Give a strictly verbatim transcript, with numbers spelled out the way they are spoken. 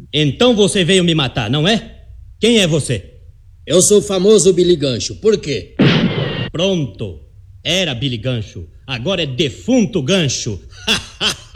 Então você veio me matar, não é? Quem é você? Eu sou o famoso Billy Gancho. Por quê? Pronto. Era Billy Gancho. Agora é defunto Gancho.